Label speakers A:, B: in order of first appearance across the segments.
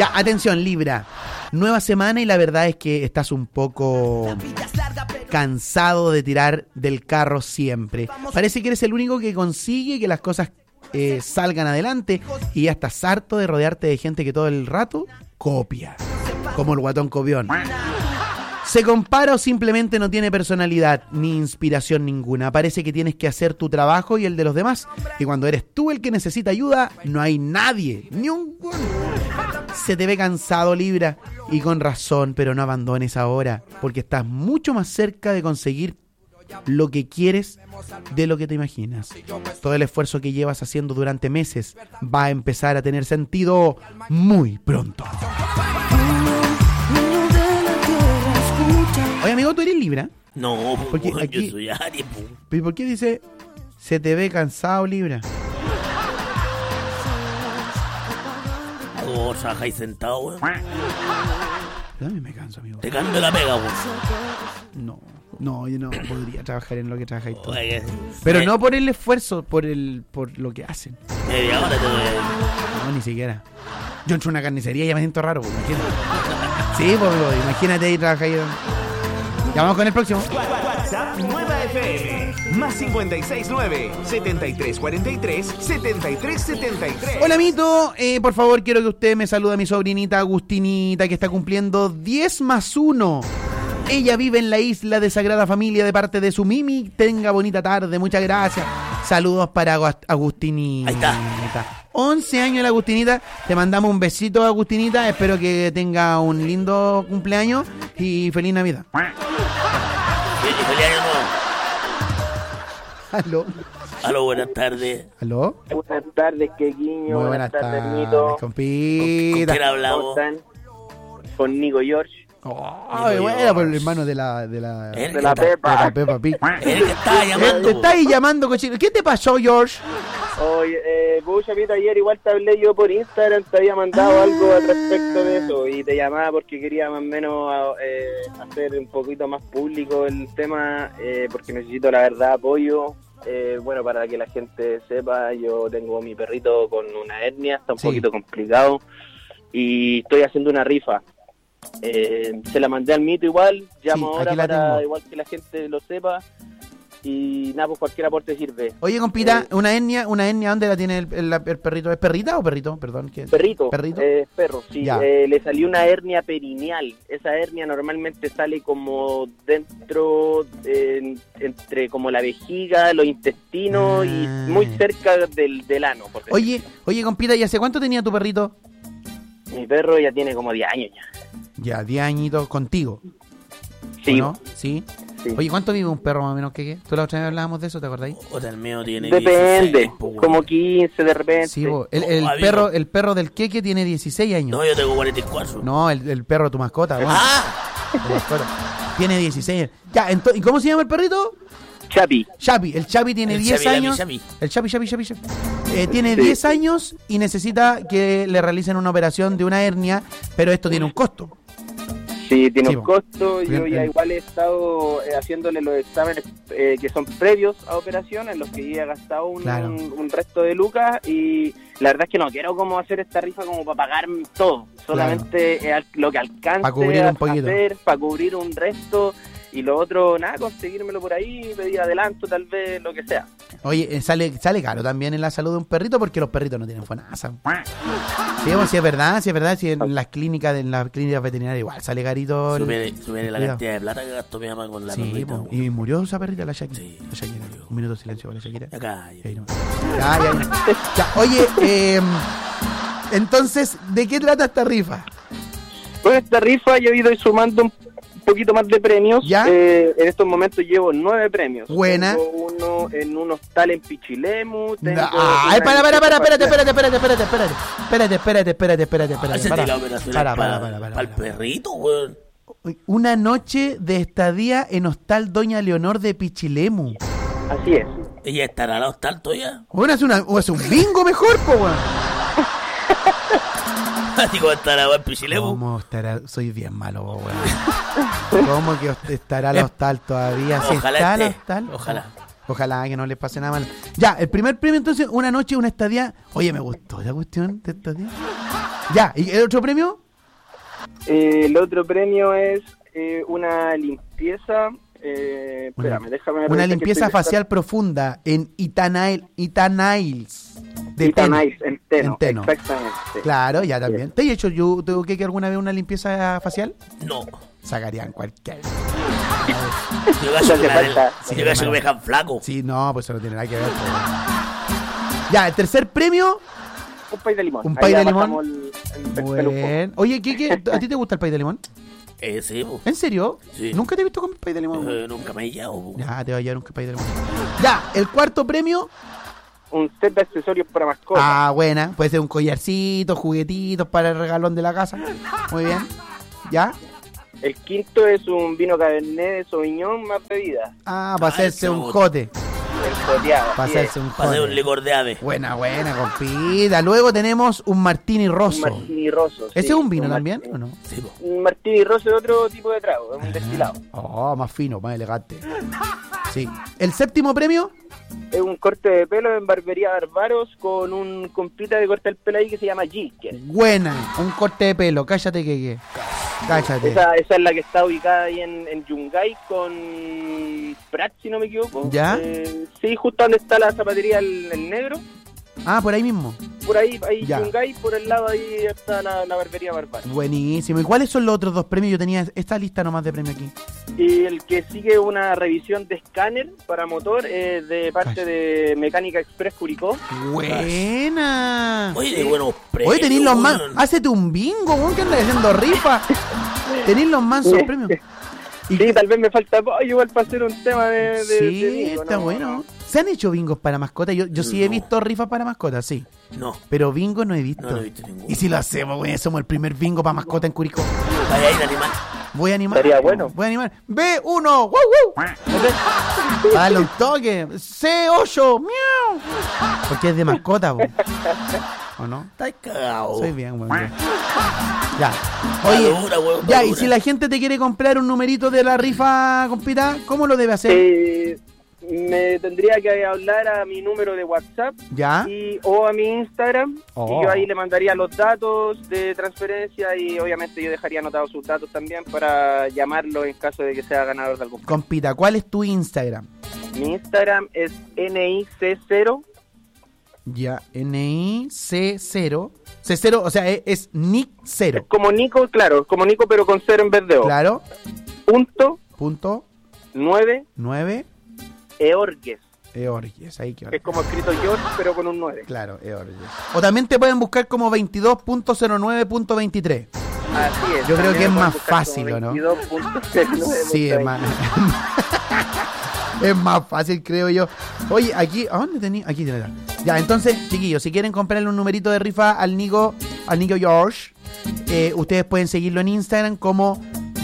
A: Ya, atención, Libra. Nueva semana y la verdad es que estás un poco cansado de tirar del carro siempre. Parece que eres el único que consigue que las cosas salgan adelante y ya estás harto de rodearte de gente que todo el rato copia. Como el guatón copión. Se compara o simplemente no tiene personalidad ni inspiración ninguna. Parece que tienes que hacer tu trabajo y el de los demás. Y cuando eres tú el que necesita ayuda, no hay nadie, ni un... Se te ve cansado, Libra, y con razón, pero no abandones ahora, porque estás mucho más cerca de conseguir lo que quieres de lo que te imaginas. Todo el esfuerzo que llevas haciendo durante meses va a empezar a tener sentido muy pronto. Oye, amigo, ¿tú eres Libra?
B: No,
A: porque
B: aquí... yo soy Aries.
A: ¿Y por qué dice se te ve cansado, Libra?
B: ¿Vos trabajáis sentado, weón?
A: Yo también me canso, amigo.
B: ¿Te cambio la pega, weón?
A: No, yo no podría trabajar en lo que trabajáis todos.
B: Oye,
A: pero no por el esfuerzo, por lo que hacen.
B: Media hora te doy.
A: No, ni siquiera. Yo entro a una carnicería y ya me siento raro, pues, imagínate. Sí, pues, imagínate ahí trabajar ahí. Ya vamos con el próximo.
C: WhatsApp Nueva FM. Más 569-7343-7373.
A: Hola, Mito. Por favor, quiero que usted me salude a mi sobrinita Agustinita, que está cumpliendo 10+1. Ella vive en la isla de Sagrada Familia de parte de su Mimi. Tenga bonita tarde, muchas gracias. Saludos para Agustinita.
B: Ahí está.
A: 11 años la Agustinita. Te mandamos un besito, Agustinita. Espero que tenga un lindo cumpleaños y feliz Navidad.
B: Feliz año
A: Aló.
B: nuevo. Aló, buenas tardes.
A: Aló.
D: Buenas tardes, Quequiño.
A: Muy buenas tardes,
D: Mito.
A: compita.
B: ¿Con quién hablamos?
D: ¿Cómo están? Con Nico George.
A: Ay, bueno, por el hermano de la
D: Pepa.
A: De la Peppa Pig.
B: El que estaba llamando.
A: Te está ahí llamando, cochino. ¿Qué te pasó, George?
D: Oye, pucha, Mito, ayer igual te hablé yo por Instagram, te había mandado algo al respecto de eso y te llamaba porque quería más o menos hacer un poquito más público el tema, porque necesito la verdad apoyo. Bueno, para que la gente sepa, yo tengo mi perrito con una hernia, está un poquito complicado y estoy haciendo una rifa. Se la mandé al Mito igual, llamo ahora para igual que la gente lo sepa y nada, pues cualquier aporte sirve.
A: Oye, compita, una hernia, ¿dónde la tiene el perrito? ¿Es perrita o perrito? Perdón. ¿qué es?
D: Perrito.
A: ¿Perrito?
D: Perro, sí. Le salió una hernia perineal. Esa hernia normalmente sale como dentro, entre como la vejiga, los intestinos y muy cerca del ano.
A: Oye, compita, ¿y hace cuánto tenía tu perrito?
D: Mi perro ya tiene como 10 años ya.
A: Ya, 10 añitos contigo.
D: Sí.
A: ¿No? ¿Sí? Sí. Oye, ¿cuánto vive un perro más o menos que qué? ¿Tú la otra vez hablábamos de eso, te acordáis?
B: El mío tiene
D: Depende,
B: 16,
D: como 15 de repente.
A: Sí, el perro del queque tiene 16 años.
B: No, yo tengo 44.
A: No, el perro de tu mascota. Bueno, tu mascota. Tiene 16 años. Ya, ¿y cómo se llama el perrito?
D: Chapi.
A: El Chapi tiene 10 años. El Chapi. Tiene 10 años y necesita que le realicen una operación de una hernia, pero esto tiene un costo.
D: Sí, tiene un costo. Yo ya igual he estado haciéndole los exámenes que son previos a operaciones, en los que yo he gastado un resto de lucas y la verdad es que no quiero como hacer esta rifa como para pagar todo, solamente lo que alcance
A: para cubrir un poquito,
D: para cubrir un resto. Y lo otro, nada, conseguírmelo por ahí, pedir adelanto, tal vez, lo que sea.
A: Oye, sale caro también en la salud de un perrito porque los perritos no tienen FONASA. Sí, si es verdad, si en las clínicas veterinarias igual sale carito.
B: Supere la cantidad de plata que gastó mi mamá con la perrita.
A: Y murió esa perrita, la Shakira.
B: Sí.
A: La Shakira. Un minuto de silencio para la Shakira.
B: Acá.
A: Ya, oye, entonces, ¿de qué trata esta rifa?
D: Pues esta rifa yo he ido sumando un poquito más de premios.
A: ¿Ya?
D: En estos momentos llevo 9 premios.
A: Buena.
D: Tengo uno en un hostal en Pichilemu. Espérate.
B: Para el perrito, weón.
A: Una noche de estadía en Hostal Doña Leonor de Pichilemu.
D: Así es.
B: ¿Ella estará al hostal todavía?
A: Bueno, es un bingo mejor, po, weón.
B: ¿Cómo estará en Pichilemu?
A: ¿Cómo estará? Soy bien malo, weón. ¿Cómo que estará el hostal todavía? ¿Sí está el hostal? Ojalá que no les pase nada mal. Ya, el primer premio entonces, una noche, una estadía. Oye, me gustó la cuestión de estadía. Ya, ¿y el otro premio?
D: El otro premio es una limpieza. Espérame, déjame
A: Una limpieza facial profunda en Itanails.
D: Itanails, en Teno. Exactamente.
A: Claro, ya también. ¿Te he hecho yo que alguna vez una limpieza facial?
B: No.
A: Sacarían cualquier.
B: Yo cacho que me dejan flaco.
A: Sí, no, pues eso no tiene nada que ver. Ya, el tercer premio.
D: Un pay de limón.
A: Un pay de limón. Bueno. Oye, Kike, ¿a ti te gusta el pay de limón?
B: Sí, po.
A: ¿En serio?
B: Sí.
A: ¿Nunca te he visto comer pay de limón?
B: Nunca me he llevado.
A: Ya, te va a llevar un pay de limón. Ya, el cuarto premio.
D: Un set de accesorios para mascotas.
A: Ah, buena. Puede ser un collarcito, juguetitos para el regalón de la casa. Muy bien. ¿Ya?
D: El quinto es un vino Cabernet de Sauvignon más bebida.
A: Ah, para hacerse un jote.
D: El joteado.
A: Para hacerse un
B: Para hacer un
A: jote.
B: licor de ave.
A: Buena, compita. Luego tenemos un Martini Rosso.
D: Un Martini Rosso.
A: ¿Ese es un vino también
D: Martini.
A: o no?
B: Sí, po.
D: Un Martini Rosso es otro tipo de trago, es un destilado.
A: Oh, más fino, más elegante. Sí. El séptimo premio.
D: Es un corte de pelo en Barbería Bárbaros con un compita de corte el pelo ahí que se llama Gilker.
A: Buena. Un corte de pelo. Cállate, que. Cállate.
D: Esa es la que está ubicada ahí en Yungay con Prat, si no me equivoco.
A: ¿Ya?
D: Sí, justo donde está la zapatería el negro.
A: Ah, por ahí mismo.
D: Por ahí
A: Ya.
D: Yungay, por el lado ahí está la Barbería Bárbaros.
A: Buenísimo. ¿Y cuáles son los otros dos premios? Yo tenía esta lista nomás de premios aquí.
D: Y el que sigue una revisión de escáner para motor de parte de Mecánica Express Curicó.
A: Buena.
B: Oye, de buenos premios.
A: Oye, tenéis los más.
B: weón.
A: Hácete un bingo, weón, que andas haciendo rifa. Tenéis los mansos premios. Y-
D: Sí, tal vez me falta apoyo igual para hacer un tema de
A: Sí,
D: bingo,
A: está
D: ¿no?
A: bueno. ¿Se han hecho bingos para mascotas? Yo sí he
B: No.
A: visto rifas para mascotas, sí.
B: No.
A: Pero bingo no he visto.
B: No he visto ninguno.
A: Y si lo hacemos, güey, somos el primer bingo para mascota en Curicó.
B: Vaya a ir animal.
A: Voy a animar.
D: Estaría bueno.
A: Voy a animar. B1, wow, wow. Dale un toque. C8, miau. Porque es de mascota, güey. ¿O no?
B: Estás cagado.
A: Soy bien, güey. Ya. Oye,
B: Madura, weón,
A: ya, y
B: madura.
A: si la gente te quiere comprar un numerito de la rifa, compita, ¿cómo lo debe hacer?
D: Me tendría que hablar a mi número de WhatsApp
A: ¿Ya?
D: o a mi Instagram
A: Oh.
D: y yo ahí le mandaría los datos de transferencia y obviamente yo dejaría anotados sus datos también para llamarlo en caso de que sea ganador de algún premio.
A: Compita, ¿cuál es tu Instagram?
D: Mi Instagram es NIC0.
A: Ya, NIC0. C0, o sea, es Nick 0.
D: Como Nico, claro, como Nico pero con 0 en vez de O.
A: Claro.
D: Punto
A: .9
D: 9 Eorgues.
A: Eorgues, ahí que
D: Es como escrito George pero con un 9.
A: Claro, Eorgues. O también te pueden buscar como 22.09.23.
D: Así es.
A: Yo creo
D: también
A: que es
D: me
A: más
D: pueden buscar
A: fácil,
D: como
A: ¿o no?
D: 22.09.
A: Sí, es más. Es más fácil, creo yo. Oye, aquí, ¿a dónde tenía? Aquí tiene. Ya, entonces, chiquillos, si quieren comprarle un numerito de rifa al Nico George, ustedes pueden seguirlo en Instagram como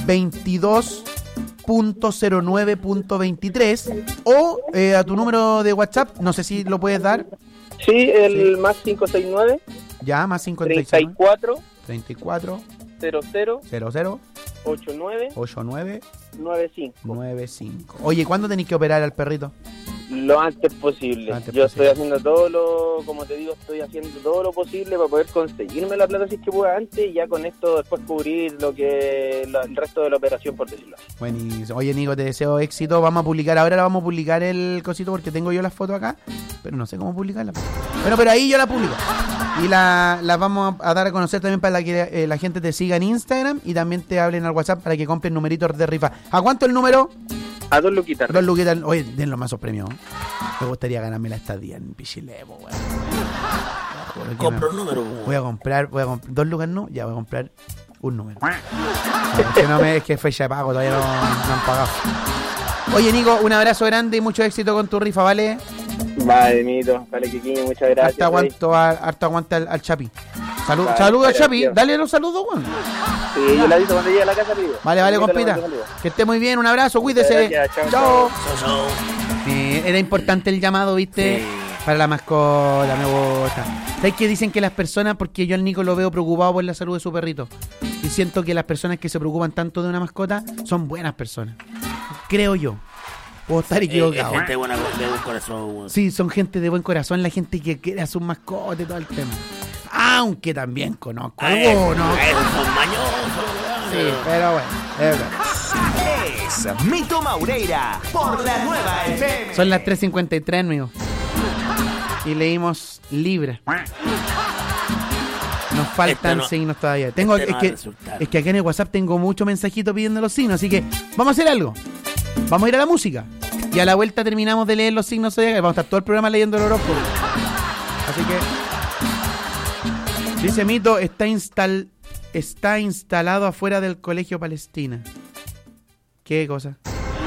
A: 22.09.23 o a tu número de WhatsApp, no sé si lo puedes dar.
D: Sí, el
A: Sí.
D: más 569
A: Ya, más 56
D: 34
A: 34
D: 00
A: 00
D: 89
A: 89
D: 95.
A: 95. Oye, ¿cuándo tenéis que operar al perrito?
D: Lo antes posible.
A: Antes
D: Yo
A: posible.
D: estoy haciendo como te digo, estoy haciendo todo lo posible para poder conseguirme la plata si es que pueda antes y ya con esto después cubrir el resto de la operación, por decirlo así.
A: Buenísimo. Oye, Nico, te deseo éxito. Vamos a publicar, ahora vamos a publicar el cosito porque tengo yo las fotos acá, pero no sé cómo publicarla. Bueno, pero ahí yo la publico. Y la vamos a dar a conocer también para que la gente te siga en Instagram y también te hablen al WhatsApp para que compren numeritos de rifa. ¿A cuánto el número?
D: A 2 luquitas.
A: 2 luquitas. Oye, den los mazos premios. Me gustaría ganarme la estadía en Pichilemo, weón.
B: Compro un número, weón.
A: Voy a comprar 2 lucas, no, ya voy a comprar un número. Es que es fecha de pago, todavía no han pagado. Oye, Nico, un abrazo grande y mucho éxito con tu rifa, ¿vale?
D: Vale, mito. Vale, Kikini, muchas gracias.
A: Harto aguante al Chapi.
D: Vale,
A: Saludos al
D: gracias.
A: Chapi, dale los saludos, weón.
D: Sí, yo la aviso cuando llegue a la casa, pido.
A: Vale, compita. Que esté muy bien, un abrazo, cuídese.
D: Gracias,
A: Chao.
B: Chao.
A: Era importante el llamado, ¿viste?
B: Sí.
A: Para la mascota, me gusta. ¿Sabes qué dicen que las personas, porque yo al Nico lo veo preocupado por la salud de su perrito? Y siento que las personas que se preocupan tanto de una mascota son buenas personas. Creo yo. Puedo estar equivocado.
B: Gente buena de buen corazón, weón.
A: Sí, son gente de buen corazón, la gente que quiere a sus mascotas y todo el tema. ¡Ah! Aunque también conozco algunos.
B: Son mañosos.
A: Sí, pero bueno, es verdad.
C: Es Mito Maureira por la nueva FM.
A: Son las 3:53, amigo. Y leímos Libra. Nos faltan signos todavía. Es que acá en el WhatsApp tengo mucho mensajito pidiendo los signos, así que vamos a hacer algo. Vamos a ir a la música. Y a la vuelta terminamos de leer los signos zodiacales. Vamos a estar todo el programa leyendo el horóscopo. Así que dice Mito, está instalado afuera del Colegio Palestina. ¿Qué cosa?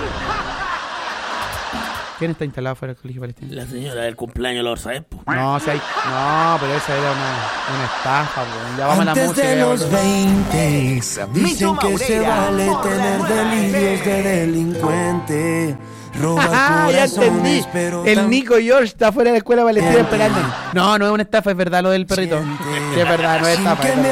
A: ¿Quién está instalado fuera del Colegio Palestina?
B: La señora del cumpleaños, ¿lo sabes?
A: No, pero esa era una estafa, bro. Ya vamos
E: Antes
A: a la música.
E: de los 20, dicen que
C: Maureira,
E: se vale
C: por la
E: tener
C: nueva
E: delirios
C: FM.
E: de delincuente. Robar
A: Ya entendí.
E: corazones, pero
A: El Nico George está fuera de la escuela palestina
E: Gente.
A: esperando. No es una estafa, es verdad lo del perrito.
E: Siente.
A: Sí, es verdad, no es
E: Sin
A: estafa.
E: que
A: Es verdad.